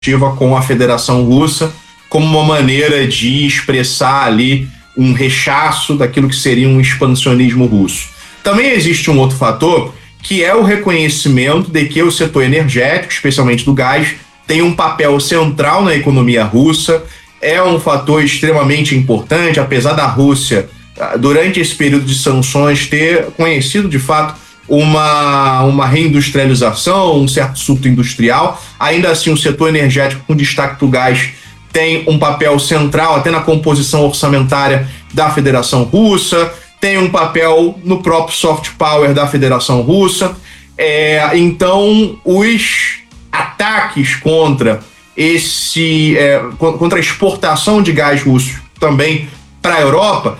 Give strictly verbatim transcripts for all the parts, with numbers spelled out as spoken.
com a Federação Russa, como uma maneira de expressar ali um rechaço daquilo que seria um expansionismo russo. Também existe um outro fator, que é o reconhecimento de que o setor energético, especialmente do gás, tem um papel central na economia russa, é um fator extremamente importante, apesar da Rússia, durante esse período de sanções, ter conhecido, de fato, uma, uma reindustrialização, um certo surto industrial. Ainda assim, o setor energético, com destaque do gás, tem um papel central até na composição orçamentária da Federação Russa, tem um papel no próprio soft power da Federação Russa. É, então, os ataques contra esse é, contra a exportação de gás russo também para a Europa,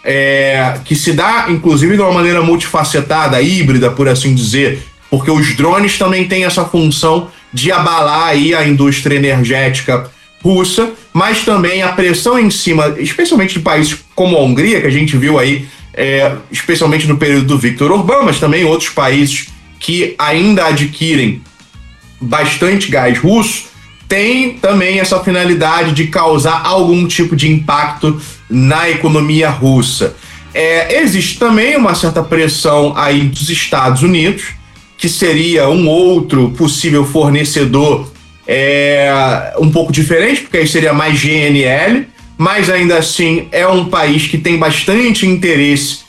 é, que se dá, inclusive, de uma maneira multifacetada, híbrida, por assim dizer, porque os drones também têm essa função de abalar aí a indústria energética russa, mas também a pressão em cima, especialmente de países como a Hungria, que a gente viu aí, é, especialmente no período do Viktor Orbán, mas também outros países que ainda adquirem bastante gás russo, tem também essa finalidade de causar algum tipo de impacto na economia russa. É, existe também uma certa pressão aí dos Estados Unidos, que seria um outro possível fornecedor é, um pouco diferente, porque aí seria mais G N L, mas ainda assim é um país que tem bastante interesse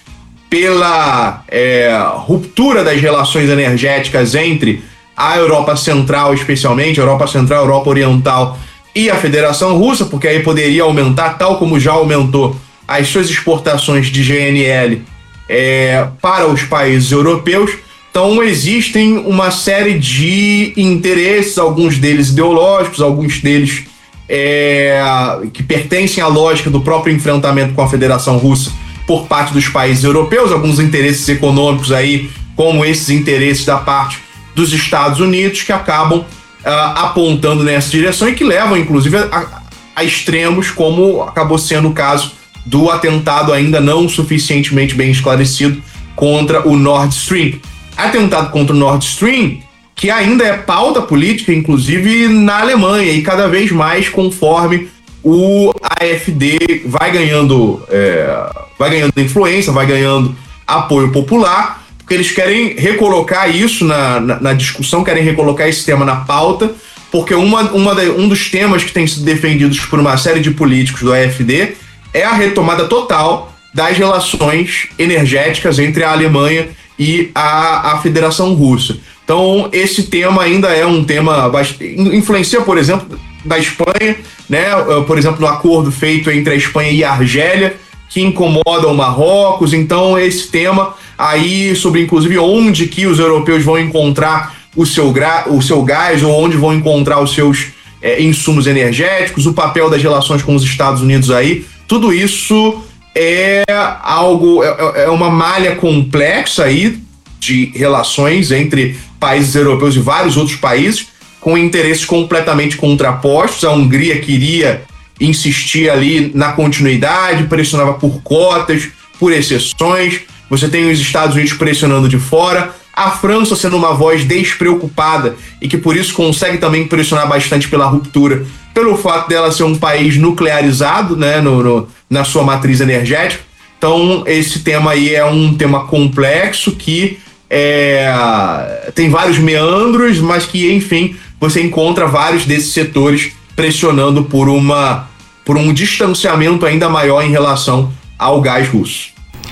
pela é, ruptura das relações energéticas entre a Europa Central, especialmente, a Europa Central, a Europa Oriental e a Federação Russa, porque aí poderia aumentar, tal como já aumentou, as suas exportações de G N L é, para os países europeus. Então existem uma série de interesses, alguns deles ideológicos, alguns deles é, que pertencem à lógica do próprio enfrentamento com a Federação Russa por parte dos países europeus, alguns interesses econômicos aí, como esses interesses da parte dos Estados Unidos, que acabam uh, apontando nessa direção e que levam, inclusive, a, a extremos, como acabou sendo o caso do atentado ainda não suficientemente bem esclarecido contra o Nord Stream. Atentado contra o Nord Stream, que ainda é pauta política, inclusive na Alemanha, e cada vez mais conforme o A F D vai ganhando, é, vai ganhando influência, vai ganhando apoio popular, porque eles querem recolocar isso na, na, na discussão, querem recolocar esse tema na pauta, porque uma, uma de, um dos temas que tem sido defendidos por uma série de políticos do A F D é a retomada total das relações energéticas entre a Alemanha e a, a Federação Russa. Então, esse tema ainda é um tema bastante, influencia, por exemplo, da Espanha, né? Por exemplo, no acordo feito entre a Espanha e a Argélia, que incomoda o Marrocos. Então, esse tema aí sobre, inclusive, onde que os europeus vão encontrar o seu, gra, o seu gás, ou onde vão encontrar os seus é, insumos energéticos, o papel das relações com os Estados Unidos aí, tudo isso é algo, é, é uma malha complexa aí de relações entre países europeus e vários outros países, com interesses completamente contrapostos. A Hungria queria insistir ali na continuidade, pressionava por cotas, por exceções. Você tem os Estados Unidos pressionando de fora, a França sendo uma voz despreocupada e que por isso consegue também pressionar bastante pela ruptura, pelo fato dela ser um país nuclearizado, né, no, no, na sua matriz energética. Então esse tema aí é um tema complexo que é, tem vários meandros, mas que, enfim, você encontra vários desses setores pressionando por, uma, por um distanciamento ainda maior em relação ao gás russo.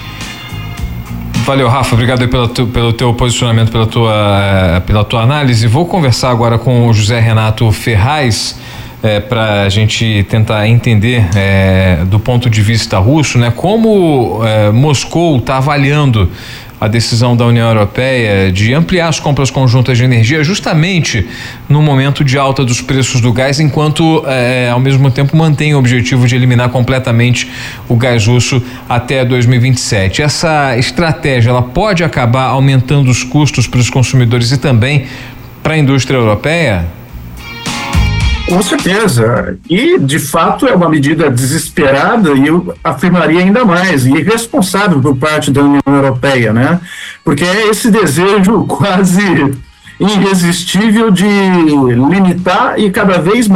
Valeu, Rafa, obrigado aí pelo teu, pelo teu posicionamento, pela tua, pela tua análise. Vou conversar agora com o José Renato Ferraz, é, para a gente tentar entender é, do ponto de vista russo, né, como é, Moscou está avaliando a decisão da União Europeia de ampliar as compras conjuntas de energia justamente no momento de alta dos preços do gás, enquanto é, ao mesmo tempo mantém o objetivo de eliminar completamente o gás russo até dois mil e vinte e sete. Essa estratégia, ela pode acabar aumentando os custos para os consumidores e também para a indústria europeia? Com certeza, e de fato é uma medida desesperada e eu afirmaria ainda mais, e irresponsável por parte da União Europeia, né? Porque é esse desejo quase irresistível de limitar e cada vez